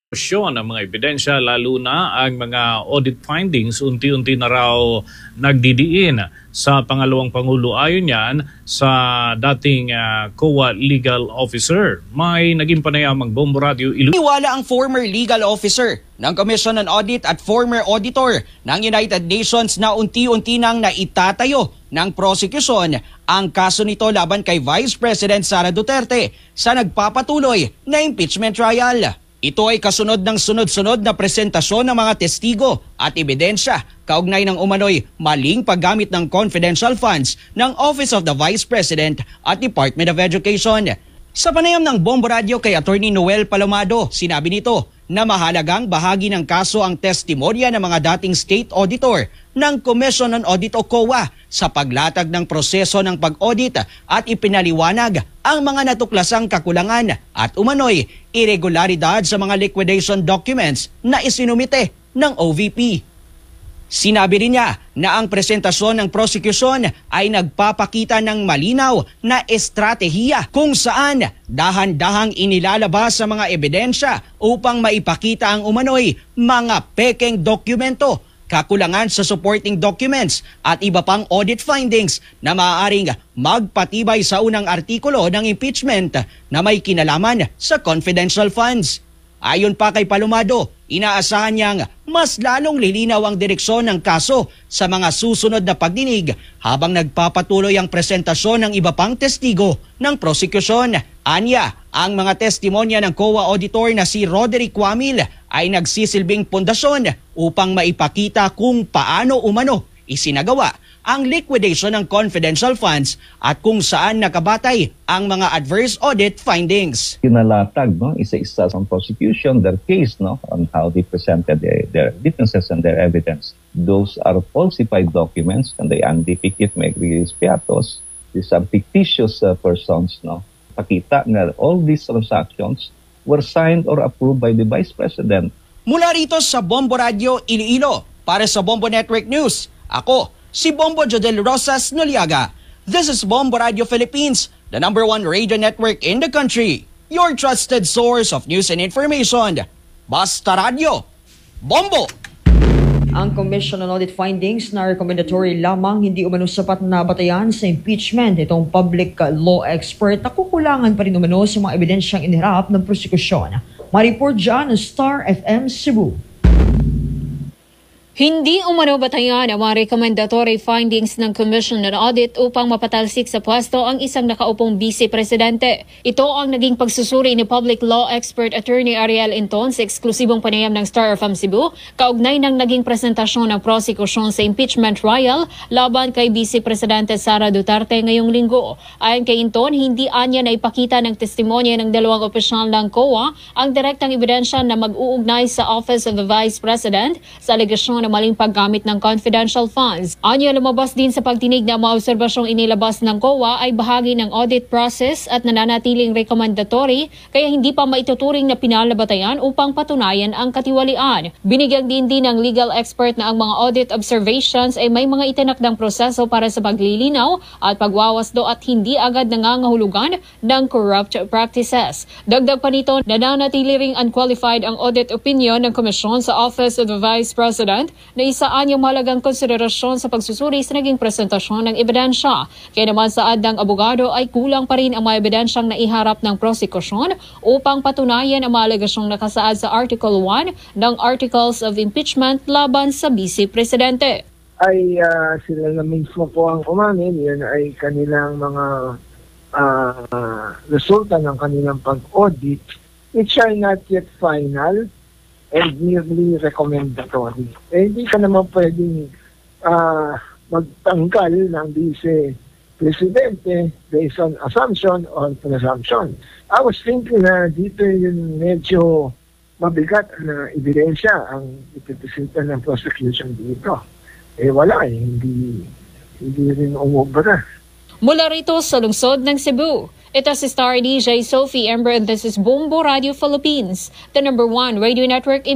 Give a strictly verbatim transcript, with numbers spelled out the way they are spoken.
Ang mga ebidensya, lalo na ang mga audit findings, unti-unti na raw nagdidiin sa pangalawang Pangulo. Ayon yan sa dating uh, C O A legal officer. May naging panayamang Bombo Radio Ilu. Iniwala ang former legal officer ng Commission on Audit at former auditor ng United Nations na unti-unti nang naitatayo ng prosecution ang kaso nito laban kay Vice President Sara Duterte sa nagpapatuloy na impeachment trial. Ito ay kasunod ng sunod-sunod na presentasyon ng mga testigo at ebidensya kaugnay ng umano'y maling paggamit ng confidential funds ng Office of the Vice President at Department of Education. Sa panayam ng Bombo Radio kay Attorney Noel Palomado, sinabi nito na mahalagang bahagi ng kaso ang testimonya ng mga dating state auditor ng Commission on Audit o C O A sa paglatag ng proseso ng pag-audit at ipinaliwanag ang mga natuklasang kakulangan at umano'y irregularidad sa mga liquidation documents na isinumite ng O V P. Sinabi rin niya na ang presentasyon ng prosecution ay nagpapakita ng malinaw na estratehiya kung saan dahan-dahang inilalabas sa mga ebidensya upang maipakita ang umano'y mga pekeng dokumento, kakulangan sa supporting documents at iba pang audit findings na maaaring magpatibay sa unang artikulo ng impeachment na may kinalaman sa confidential funds. Ayon pa kay Palomado, inaasahan niyang mas lalong lilinaw ang direksyon ng kaso sa mga susunod na pagdinig habang nagpapatuloy ang presentasyon ng iba pang testigo ng prosecution. Anya, ang mga testimonya ng C O A auditor na si Roderick Wamil ay nagsisilbing pundasyon upang maipakita kung paano umano isinagawa ang liquidation ng confidential funds at kung saan nakabatay ang mga adverse audit findings. Kinalatag, no, isa-isa sa prosecution, their case, no, on how they presented their, their witnesses and their evidence. Those are falsified documents and they undepicate Megris Piatos. These are fictitious uh, persons, no. Pakita na all these transactions were signed or approved by the Vice President. Mula rito sa Bombo Radio Iloilo, para sa Bombo Network News, ako si Bombo Jodel Rosas Noliaga. This is Bombo Radio Philippines, the number one radio network in the country. Your trusted source of news and information. Basta Radio, Bombo! Ang Commission on Audit findings na recommendatory lamang hindi umano sapat na batayan sa impeachment itong public law expert na kukulangan pa rin umano sa mga ebidensyang iniharap ng prosekusyon. Ma-report dyan ng Star F M Cebu. Hindi umano batayan ang mga recommendatory findings ng Commission on Audit upang mapatalsik sa pwesto ang isang nakaupong Vice Presidente. Ito ang naging pagsusuri ni Public Law Expert Attorney Ariel Inton sa eksklusibong panayam ng Star F M Cebu kaugnay ng naging presentasyon ng prosecution sa impeachment trial laban kay Vice Presidente Sara Duterte ngayong linggo. Ayon kay Inton, hindi anya na ipakita ng testimonya ng dalawang opisyal ng C O A ang direktang ebidensya na mag-uugnay sa Office of the Vice President sa alegasyon na maling paggamit ng confidential funds. Anya, lumabas din sa pagtinig na mga obserbasyong inilabas ng C O A ay bahagi ng audit process at nananatiling recommendatory kaya hindi pa maituturing na pinalabatayan upang patunayan ang katiwalian. Binigyan din din ng legal expert na ang mga audit observations ay may mga itinakdang proseso para sa paglilinaw at pagwawasdo at hindi agad nangangahulugan ng corrupt practices. Dagdag pa nito, nananatili ring unqualified ang audit opinion ng komisyon sa Office of the Vice President na isaan yung mahalagang konsiderasyon sa pagsusuri sa naging presentasyon ng ebidensya. Kaya naman saad ng abogado ay kulang pa rin ang mga ebidensyang naiharap ng prosekusyon upang patunayan ang mga alegasyong nakasaad sa Article one ng Articles of Impeachment laban sa Vice Presidente. Ay uh, sila na mismo po ang umamin, yan ay kanilang mga uh, resulta ng kanilang pag-audit which are not yet final and merely recommendatory. Eh, hindi ka naman pwedeng uh, magtanggal ng Vice Presidente based on assumption or presumption. I was thinking na dito yung medyo mabigat na ebidensya ang ipipresenta ng prosecution dito. Eh wala eh, hindi, hindi rin umubra. Mula rito sa lungsod ng Cebu, ito si Star D J Sophie Ember and this is Bombo Radio Philippines, the number one radio network in